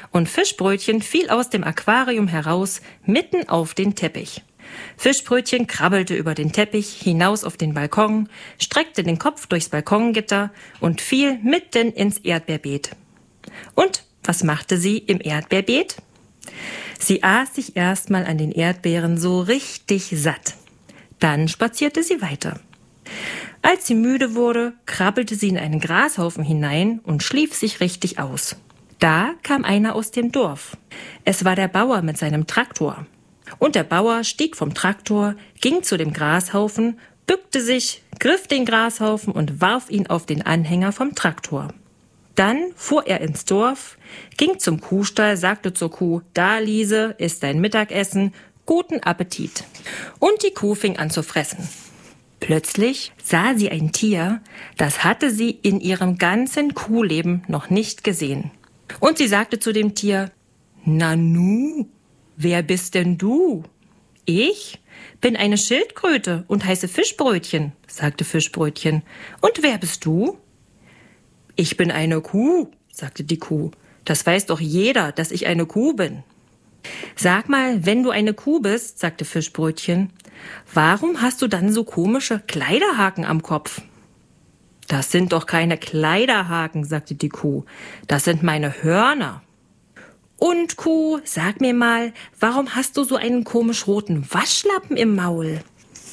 und Fischbrötchen fiel aus dem Aquarium heraus, mitten auf den Teppich. Fischbrötchen krabbelte über den Teppich hinaus auf den Balkon, streckte den Kopf durchs Balkongitter und fiel mitten ins Erdbeerbeet. Und was machte sie im Erdbeerbeet? Sie aß sich erstmal an den Erdbeeren so richtig satt. Dann spazierte sie weiter. Als sie müde wurde, krabbelte sie in einen Grashaufen hinein und schlief sich richtig aus. Da kam einer aus dem Dorf. Es war der Bauer mit seinem Traktor. Und der Bauer stieg vom Traktor, ging zu dem Grashaufen, bückte sich, griff den Grashaufen und warf ihn auf den Anhänger vom Traktor. Dann fuhr er ins Dorf, ging zum Kuhstall, sagte zur Kuh: »Da, Liese, ist dein Mittagessen, guten Appetit.« Und die Kuh fing an zu fressen. Plötzlich sah sie ein Tier, das hatte sie in ihrem ganzen Kuhleben noch nicht gesehen. Und sie sagte zu dem Tier: »Nanu, wer bist denn du?« »Ich bin eine Schildkröte und heiße Fischbrötchen«, sagte Fischbrötchen. »Und wer bist du?« »Ich bin eine Kuh«, sagte die Kuh. »Das weiß doch jeder, dass ich eine Kuh bin.« »Sag mal, wenn du eine Kuh bist«, sagte Fischbrötchen, »warum hast du dann so komische Kleiderhaken am Kopf?« »Das sind doch keine Kleiderhaken«, sagte die Kuh. »Das sind meine Hörner.« »Und Kuh, sag mir mal, warum hast du so einen komisch roten Waschlappen im Maul?«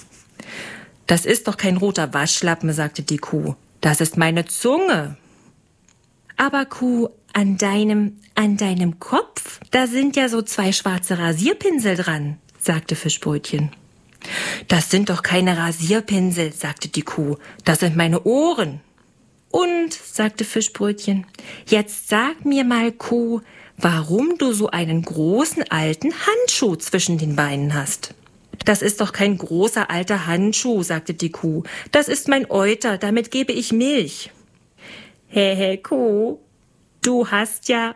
»Das ist doch kein roter Waschlappen«, sagte die Kuh. »Das ist meine Zunge.« »Aber Kuh, an deinem Kopf, da sind ja so 2 schwarze Rasierpinsel dran«, sagte Fischbrötchen. »Das sind doch keine Rasierpinsel«, sagte die Kuh. »Das sind meine Ohren.« »Und«, sagte Fischbrötchen, »jetzt sag mir mal, Kuh, warum du so einen großen alten Handschuh zwischen den Beinen hast.« »Das ist doch kein großer alter Handschuh«, sagte die Kuh. »Das ist mein Euter, damit gebe ich Milch.« »Hä, Kuh, du hast ja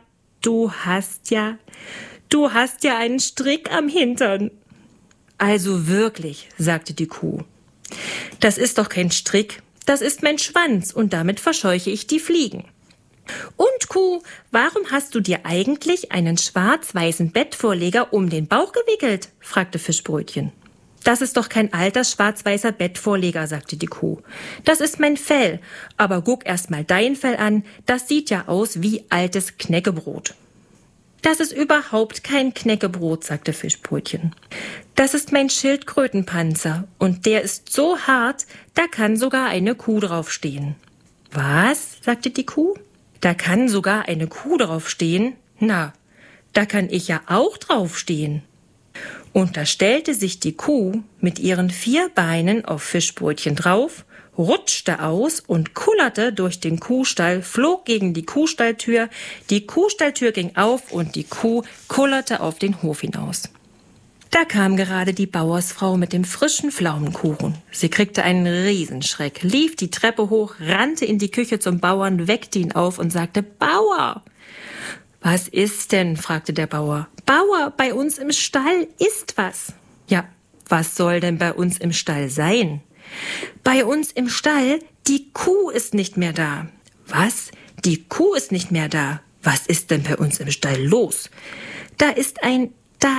einen Strick am Hintern.« »Also wirklich«, sagte die Kuh. »Das ist doch kein Strick, das ist mein Schwanz und damit verscheuche ich die Fliegen.« »Und Kuh, warum hast du dir eigentlich einen schwarz-weißen Bettvorleger um den Bauch gewickelt?«, fragte Fischbrötchen. »Das ist doch kein alter schwarz-weißer Bettvorleger«, sagte die Kuh. »Das ist mein Fell, aber guck erst mal dein Fell an, das sieht ja aus wie altes Knäckebrot.« »Das ist überhaupt kein Knäckebrot«, sagte Fischbrötchen. »Das ist mein Schildkrötenpanzer und der ist so hart, da kann sogar eine Kuh draufstehen.« »Was?«, sagte die Kuh. »Da kann sogar eine Kuh draufstehen? Na, da kann ich ja auch draufstehen.« Und da stellte sich die Kuh mit ihren 4 Beinen auf Fischbrötchen drauf, rutschte aus und kullerte durch den Kuhstall, flog gegen die Kuhstalltür ging auf und die Kuh kullerte auf den Hof hinaus. Da kam gerade die Bauersfrau mit dem frischen Pflaumenkuchen. Sie kriegte einen Riesenschreck, lief die Treppe hoch, rannte in die Küche zum Bauern, weckte ihn auf und sagte: »Bauer!« »Was ist denn?«, fragte der Bauer. »Bauer, bei uns im Stall ist was.« »Ja, was soll denn bei uns im Stall sein?« »Bei uns im Stall, die Kuh ist nicht mehr da.« »Was? Die Kuh ist nicht mehr da? Was ist denn bei uns im Stall los?« Da ist ein,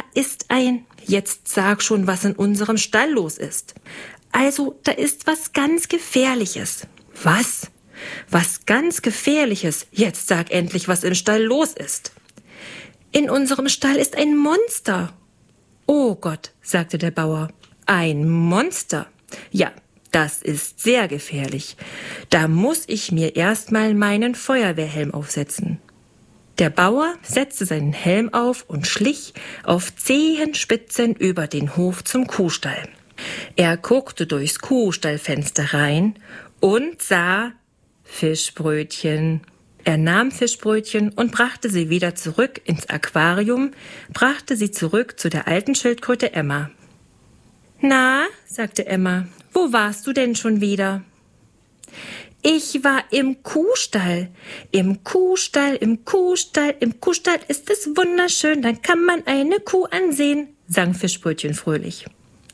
jetzt sag schon, was in unserem Stall los ist.« »Also, da ist was ganz Gefährliches.« »Was? Was ganz Gefährliches? Jetzt sag endlich, was im Stall los ist.« »In unserem Stall ist ein Monster.« »Oh Gott«, sagte der Bauer, »ein Monster. Ja, das ist sehr gefährlich. Da muss ich mir erstmal meinen Feuerwehrhelm aufsetzen.« Der Bauer setzte seinen Helm auf und schlich auf Zehenspitzen über den Hof zum Kuhstall. Er guckte durchs Kuhstallfenster rein und sah Fischbrötchen. Er nahm Fischbrötchen und brachte sie wieder zurück ins Aquarium, brachte sie zurück zu der alten Schildkröte Emma. »Na«, sagte Emma, »wo warst du denn schon wieder?« »Ich war im Kuhstall. Im Kuhstall ist es wunderschön, dann kann man eine Kuh ansehen«, sang Fischbrötchen fröhlich.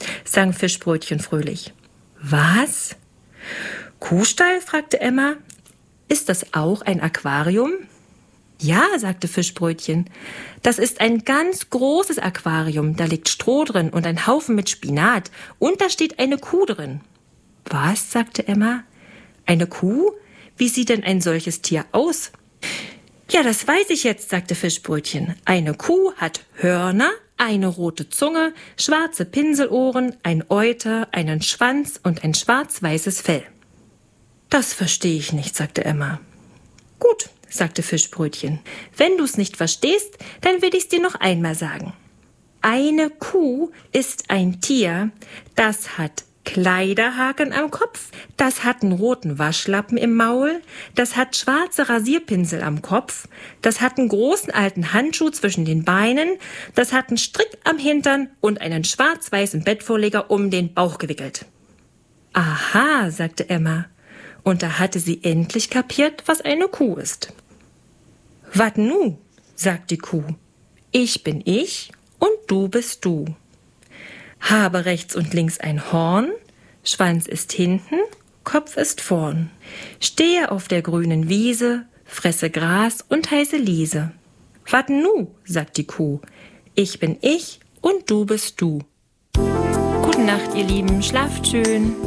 »Was? Kuhstall?«, fragte Emma. »Ist das auch ein Aquarium?« Ja, sagte Fischbrötchen, das ist ein ganz großes Aquarium, da liegt Stroh drin und ein Haufen mit Spinat und da steht eine Kuh drin. Was, sagte Emma, eine Kuh? Wie sieht denn ein solches Tier aus? Ja, das weiß ich jetzt, sagte Fischbrötchen. Eine Kuh hat Hörner, eine rote Zunge, schwarze Pinselohren, ein Euter, einen Schwanz und ein schwarz-weißes Fell. Das verstehe ich nicht, sagte Emma. Gut, sagte Fischbrötchen. Wenn du's nicht verstehst, dann will ich's dir noch einmal sagen. Eine Kuh ist ein Tier, das hat Kleiderhaken am Kopf, das hat einen roten Waschlappen im Maul, das hat schwarze Rasierpinsel am Kopf, das hat einen großen alten Handschuh zwischen den Beinen, das hat einen Strick am Hintern und einen schwarz-weißen Bettvorleger um den Bauch gewickelt. Aha, sagte Emma, und da hatte sie endlich kapiert, was eine Kuh ist. Wat nu, sagt die Kuh, ich bin ich und du bist du. Habe rechts und links ein Horn, Schwanz ist hinten, Kopf ist vorn. Stehe auf der grünen Wiese, fresse Gras und heiße Liese. Wat nu, sagt die Kuh, ich bin ich und du bist du. Gute Nacht, ihr Lieben, schlaft schön.